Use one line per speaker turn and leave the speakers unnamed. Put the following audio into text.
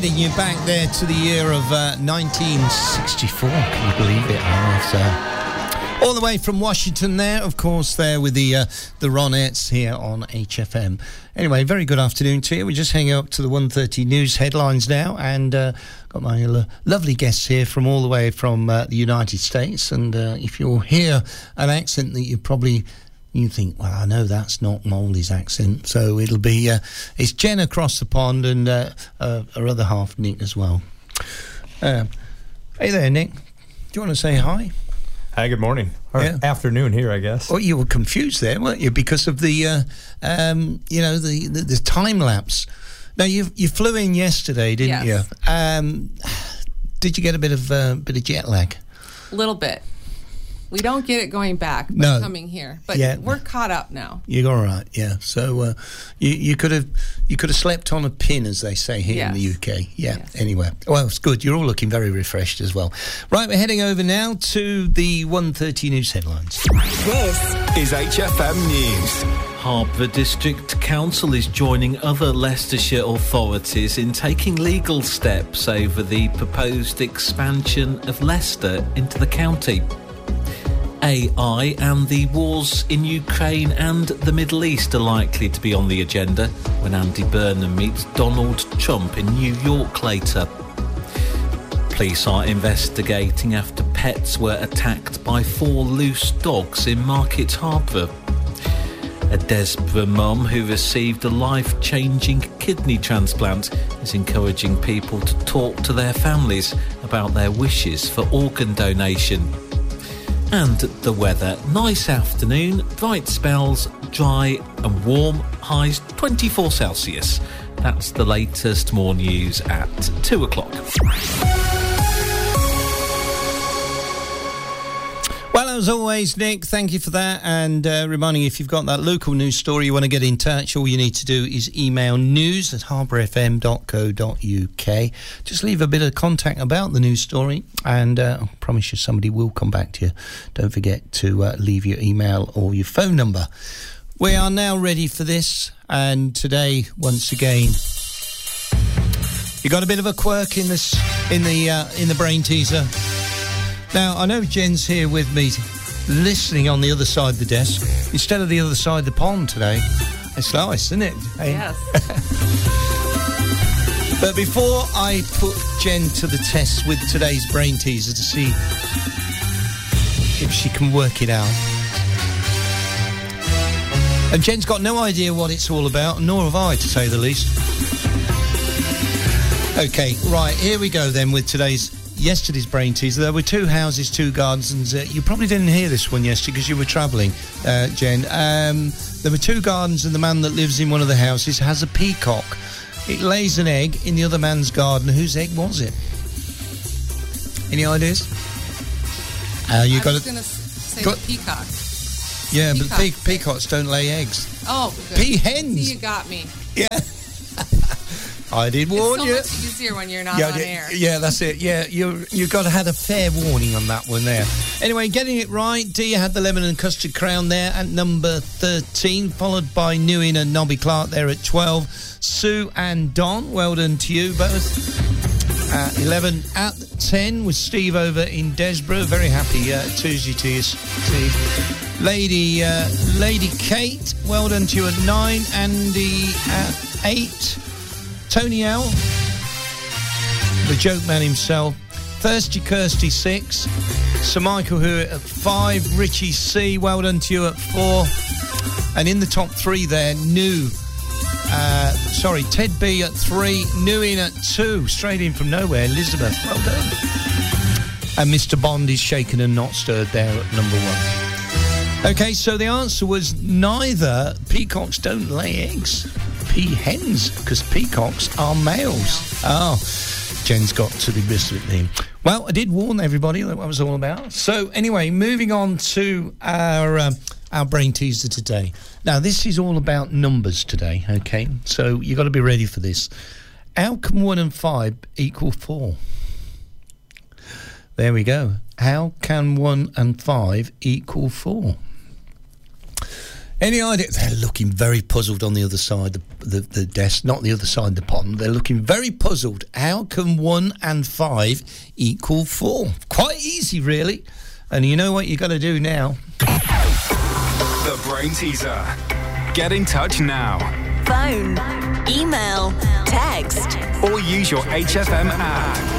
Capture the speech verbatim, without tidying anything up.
heading you back there to the year of uh, nineteen sixty-four. Can you believe it? Oh, so, all the way from Washington there, of course, there with the uh, the Ronettes here on H F M. Anyway, very good afternoon to you. We're just hanging up to the one thirty news headlines now, and uh, got my uh, lovely guests here from all the way from uh, the United States. And uh, if you'll hear an accent that you probably... You think, well, I know that's not Molly's accent, so it'll be, uh, it's Jen across the pond and uh, uh, her other half, Nick, as well. Uh, hey there, Nick. Do you want to say hi?
Hi, good morning. Or yeah. Afternoon here, I guess.
Oh, you were confused there, weren't you, because of the, uh, um, you know, the, the, the time lapse. Now, you you flew in yesterday, didn't
yes.
you? Um, did you get a bit of uh, bit of jet lag?
A little bit. We don't get it going back, but
no.
coming here. But
yeah.
we're caught up now.
You're all right, yeah. So uh, you you could have you could have slept on a pin, as they say here
yes.
in the U K. Yeah. Yes. Anyway, well, it's good. You're all looking very refreshed as well. Right, we're heading over now to the one thirty news headlines.
This is H F M News.
Harbour District Council is joining other Leicestershire authorities in taking legal steps over the proposed expansion of Leicester into the county. A I and the wars in Ukraine and the Middle East are likely to be on the agenda when Andy Burnham meets Donald Trump in New York later. Police are investigating after pets were attacked by four loose dogs in Market Harborough. A Desborough mum who received a life-changing kidney transplant is encouraging people to talk to their families about their wishes for organ donation. And the weather, nice afternoon, bright spells, dry and warm, highs twenty-four Celsius. That's the latest, more news at two o'clock.
Well, as always, Nick, thank you for that. And uh, reminding you, if you've got that local news story you want to get in touch, all you need to do is email news at harbour f m dot co dot u k. Just leave a bit of contact about the news story, and uh, I promise you somebody will come back to you. Don't forget to uh, leave your email or your phone number. We are now ready for this, and today, once again, you got a bit of a quirk in this in the uh, in the brain teaser. Now, I know Jen's here with me, listening on the other side of the desk, instead of the other side of the pond today. It's nice, isn't it? Hey?
Yes.
But before I put Jen to the test with today's brain teaser to see if she can work it out. And Jen's got no idea what it's all about, nor have I, to say the least. Okay, right, here we go then with today's... Yesterday's brain teaser. There were two houses, two gardens, and uh, you probably didn't hear this one yesterday because you were travelling, uh, Jen. Um, there were two gardens, and the man that lives in one of the houses has a peacock. It lays an egg in the other man's garden. Whose egg was it? Any ideas? Uh, you
I
got
was
to
going to say
got,
peacock.
Yeah,
peacock.
but pe- peacocks don't lay eggs.
Oh, good.
Peahens.
You got me.
Yeah. I did warn
it's so
you.
It's so much easier when you're not
yeah,
on
yeah,
air.
Yeah, that's it. Yeah, you you got to have a fair warning on that one there. Anyway, getting it right. Dia had the lemon and custard crown there at number thirteen, followed by Newin and Nobby Clark there at twelve. Sue and Don, well done to you both. At eleven, at ten was Steve over in Desborough. Very happy uh, Tuesday to you, Steve. Lady uh, Lady Kate, well done to you at nine. Andy at eight. Tony L, the joke man himself. Thirsty Kirsty, six. Sir Michael Hewitt at five. Richie C, well done to you at four. And in the top three there, New, uh, sorry, Ted B at three. New in at two. Straight in from nowhere, Elizabeth, well done. And Mister Bond is shaken and not stirred there at number one. Okay, so the answer was neither. Peacocks don't lay eggs. Peahens, because peacocks are males. Oh, Jen's got to the rest of it then. Well, I did warn everybody that what it was all about. So anyway, moving on to our um, our brain teaser today. Now, this is all about numbers today, okay? So you've got to be ready for this. How can one and five equal four? There we go. How can one and five equal four? Any idea? They're looking very puzzled on the other side of the, the, the desk, not the other side of the pond. They're looking very puzzled. How can one and five equal four? Quite easy, really. And you know what you got to do now?
The Brain Teaser. Get in touch now.
Phone, email, text,
or use your H F M app.